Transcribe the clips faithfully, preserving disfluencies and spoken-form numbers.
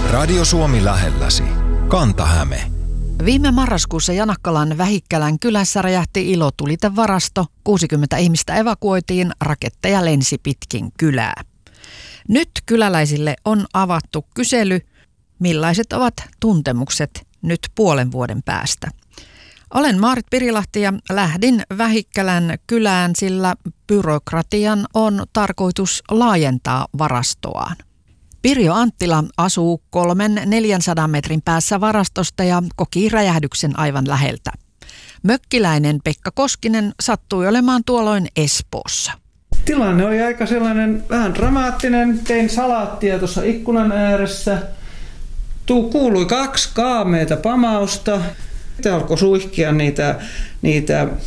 Radio Suomi lähelläsi. Kanta-Häme. Viime marraskuussa Janakkalan Vähikkälän kylässä räjähti ilotulitevarasto. kuusikymmentä ihmistä evakuoitiin, raketteja lensi pitkin kylää. Nyt kyläläisille on avattu kysely, millaiset ovat tuntemukset nyt puolen vuoden päästä. Olen Maarit Pirilahti ja lähdin Vähikkälän kylään, sillä byrokratian on tarkoitus laajentaa varastoaan. Pirjo Anttila asuu kolmen neljänsadan metrin päässä varastosta ja koki räjähdyksen aivan läheltä. Mökkiläinen Pekka Koskinen sattui olemaan tuolloin Espoossa. Tilanne oli aika sellainen vähän dramaattinen. Tein salaattia tuossa ikkunan ääressä. Tuu kuului kaksi kaameita pamausta. Sitten alkoi suihkia niitä, niitä ää,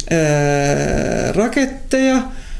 raketteja.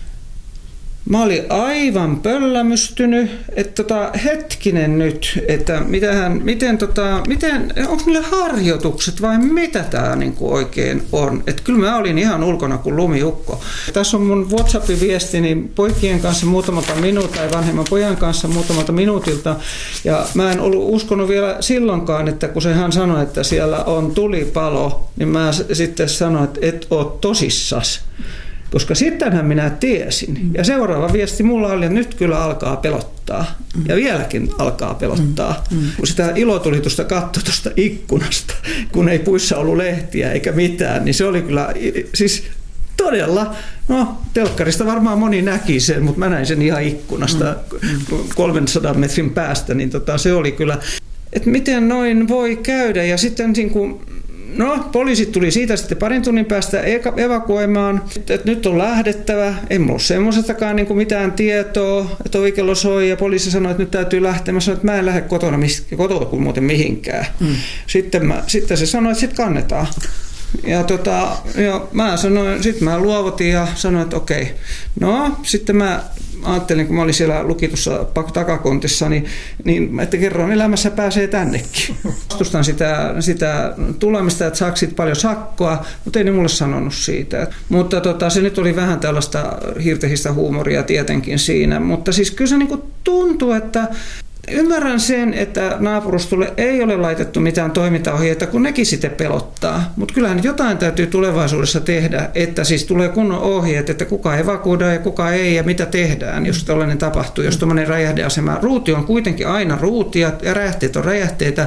Mä olin aivan pöllämystynyt, että tota, hetkinen nyt, että mitähän, miten, tota, miten, onko niillä harjoitukset vai mitä tää niinku oikein on. Että kyllä mä olin ihan ulkona kuin lumiukko. Tässä on mun WhatsAppin viestini poikien kanssa muutamalta minuutilta tai vanhemman pojan kanssa muutamalta minuutilta. Ja mä en ollut uskonut vielä silloinkaan, että kun se hän sanoi, että siellä on tulipalo, niin mä sitten sanoin, että et oo tosissas. Koska sittenhän minä tiesin. Ja seuraava viesti mulla oli, että nyt kyllä alkaa pelottaa. Ja vieläkin alkaa pelottaa. Kun sitä ilotulitusta katsoi tuosta ikkunasta, kun ei puissa ollut lehtiä eikä mitään, niin se oli kyllä siis todella, no telkkarista varmaan moni näki sen, mutta mä näin sen ihan ikkunasta kolmensadan metrin päästä, niin tota, se oli kyllä, että miten noin voi käydä. Ja sitten niin kuin no, poliisit tuli siitä sitten parin tunnin päästä evakuoimaan, että nyt on lähdettävä. Ei mulla ole semmoisestakaan niin kuin mitään tietoa, että ovikello soi ja poliisi sanoi, että nyt täytyy lähteä. Mä sanoin, että mä en lähde kotona, kotona kuin muuten mihinkään. Mm. Sitten, mä, sitten se sanoi, että sitten kannetaan. Ja, tota, ja mä sanoin, sitten mä luovutin ja sanoin, että okei. No, sitten mä ajattelin, kun mä olin siellä lukitussa takakontissa, niin, niin että kerran elämässä pääsee tännekin. Vastustan sitä, sitä tulemista, että saako siitä paljon sakkoa, mutta ei ne mulle sanonut siitä. Mutta tota, se nyt oli vähän tällaista hirtehistä huumoria tietenkin siinä. Mutta siis kyllä se niin kuin tuntuu, että ymmärrän sen, että naapurustolle ei ole laitettu mitään toimintaohjeita, kun nekin sitten pelottaa. Mutta kyllähän jotain täytyy tulevaisuudessa tehdä, että siis tulee kunnon ohjeet, että kuka evakuoidaan ja kuka ei ja mitä tehdään, jos tällainen tapahtuu. Jos tuommoinen räjähdeasema, ruuti on kuitenkin aina ruutia ja räjähteet on räjähteitä.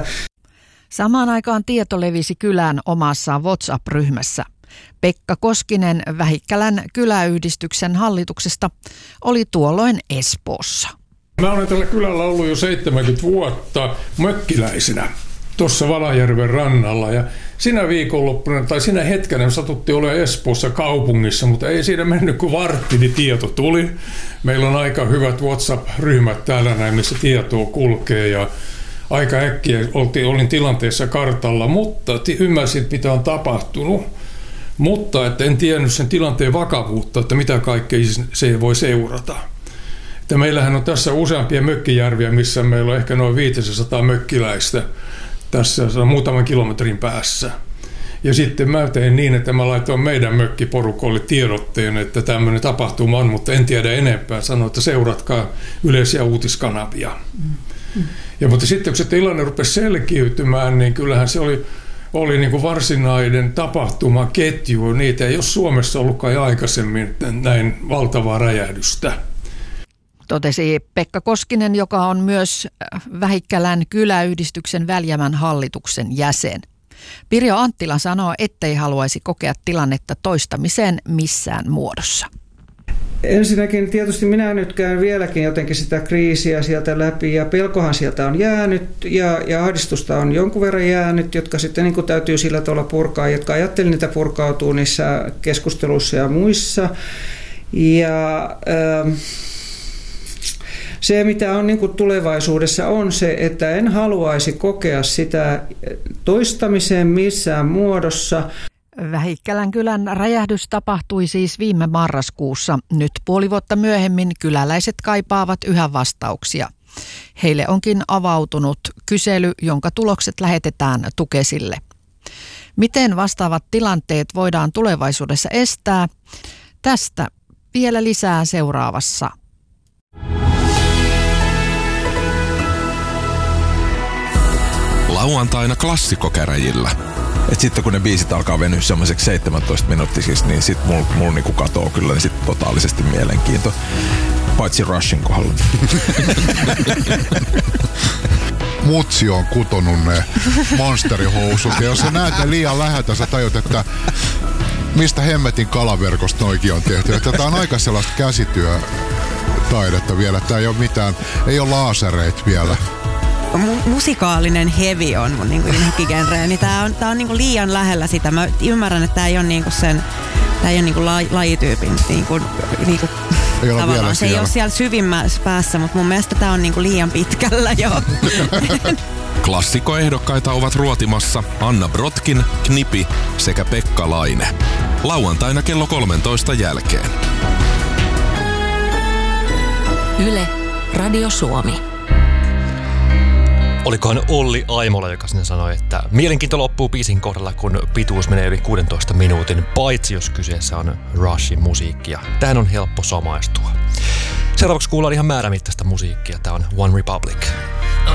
Samaan aikaan tieto levisi kylään omassa WhatsApp-ryhmässä. Pekka Koskinen Vähikkälän kyläyhdistyksen hallituksesta oli tuolloin Espoossa. Mä olen tällä kylällä ollut jo seitsemänkymmentä vuotta mökkiläisenä tuossa Valajärven rannalla ja sinä viikonloppuna tai sinä hetkenä me satuttiin olemaan Espoossa kaupungissa, mutta ei siinä mennyt kuin vartti, niin tieto tuli. Meillä on aika hyvät WhatsApp-ryhmät täällä näin, missä tietoa kulkee ja aika äkkiä oltiin, olin tilanteessa kartalla, mutta ymmärsin, mitä on tapahtunut. Mutta että en tiennyt sen tilanteen vakavuutta, että mitä kaikkea se voi seurata. Että meillähän on tässä useampia mökkijärviä, missä meillä on ehkä noin viisisataa mökkiläistä tässä muutaman kilometrin päässä. Ja sitten mä tein niin, että mä laitoin meidän mökkiporukolle tiedotteen, että tämmöinen tapahtuma on, mutta en tiedä enempää. Sanoin, että seuratkaa yleisiä uutiskanavia. Mm. Ja mutta sitten kun se tilanne rupesi selkiytymään, niin kyllähän se oli, oli niin kuin varsinainen tapahtumaketju. Niitä ei ole Suomessa ollutkaan aikaisemmin näin valtavaa räjähdystä. Totesi Pekka Koskinen, joka on myös Vähikkälän kyläyhdistyksen Väljämän hallituksen jäsen. Pirjo Anttila sanoo, ettei haluaisi kokea tilannetta toistamiseen missään muodossa. Ensinnäkin tietysti minä nyt käyn vieläkin jotenkin sitä kriisiä sieltä läpi ja pelkohan sieltä on jäänyt ja, ja ahdistusta on jonkun verran jäänyt, jotka sitten niin kuin täytyy sillä tavalla purkaa, jotka ajattelin niitä purkautuu niissä keskusteluissa ja muissa. Ja Ähm, Se, mitä on niin kuin tulevaisuudessa, on se, että en haluaisi kokea sitä toistamiseen missään muodossa. Vähikkälän kylän räjähdys tapahtui siis viime marraskuussa. Nyt puoli vuotta myöhemmin kyläläiset kaipaavat yhä vastauksia. Heille onkin avautunut kysely, jonka tulokset lähetetään Tukesille. Miten vastaavat tilanteet voidaan tulevaisuudessa estää? Tästä vielä lisää seuraavassa. Lauantaina klassikkokäräjillä. Et sitten kun ne biisit alkaa venyä semmoiseksi seitsemäntoista minuuttisiksi, niin sit mulla mul niinku katoo kyllä niin sit totaalisesti mielenkiinto. Paitsi Rushin kohdalla. Mutsi on kutonut ne monsterihousut. Ja jos sä näet ne liian läheltä, sä tajut, että mistä hemmetin kalaverkosta noikin on tehty. Että tää on aika sellaista käsityötaidetta vielä. Tää ei ole mitään, ei ole laasereita vielä. Mu- musikaalinen heavy on mun niinku inhokkigenre, niin tää on, tää on niinku liian lähellä sitä. Mä ymmärrän, että tää ei ole niinku sen, tää ei ole niinku la- lajityypin niinku, niinku ei ole tavallaan. Se siellä. ei ole siellä syvimmässä päässä, mutta mun mielestä tää on niinku liian pitkällä jo. Klassikoehdokkaita ovat ruotimassa Anna Brotkin, Knipi sekä Pekka Laine. Lauantaina kello kolmentoista jälkeen. Yle, Radio Suomi. Olikohan Olli Aimola, joka sinne sanoi, että mielenkiinto loppuu biisin kohdalla, kun pituus menee yli kuudentoista minuutin, paitsi jos kyseessä on Rushin musiikki, ja tähän on helppo samaistua. Seuraavaksi kuullaan ihan määrämittaista musiikkia. Tämä on One Republic.